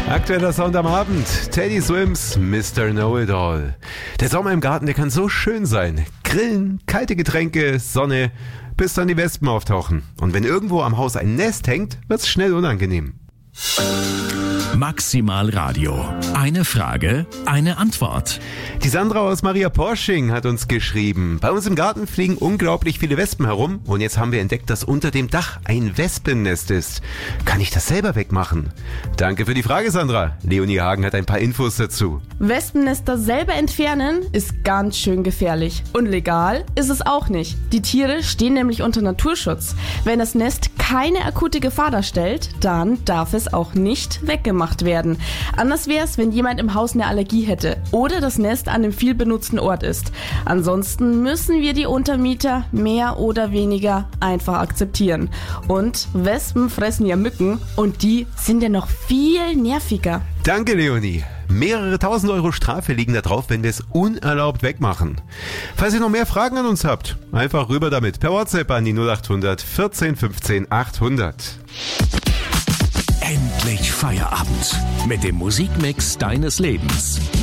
Aktueller Sound am Abend. Teddy Swims, Mr. Know-It-All. Der Sommer im Garten, der kann so schön sein. Grillen, kalte Getränke, Sonne, bis dann die Wespen auftauchen. Und wenn irgendwo am Haus ein Nest hängt, wird's schnell unangenehm. Maximal Radio. Eine Frage, eine Antwort. Die Sandra aus Maria Porsching hat uns geschrieben: Bei uns im Garten fliegen unglaublich viele Wespen herum und jetzt haben wir entdeckt, dass unter dem Dach ein Wespennest ist. Kann ich das selber wegmachen? Danke für die Frage, Sandra. Leonie Hagen hat ein paar Infos dazu. Wespennester selber entfernen ist ganz schön gefährlich. Und legal ist es auch nicht. Die Tiere stehen nämlich unter Naturschutz. Wenn das Nest keine akute Gefahr darstellt, dann darf es auch nicht weggemacht werden. Anders wäre es, wenn jemand im Haus eine Allergie hätte oder das Nest an einem viel benutzten Ort ist. Ansonsten müssen wir die Untermieter mehr oder weniger einfach akzeptieren. Und Wespen fressen ja Mücken und die sind ja noch viel nerviger. Danke, Leonie. Mehrere 1000 Euro Strafe liegen da drauf, wenn wir es unerlaubt wegmachen. Falls ihr noch mehr Fragen an uns habt, einfach rüber damit per WhatsApp an die 0800 14 15 800. Endlich Feierabend mit dem Musikmix deines Lebens.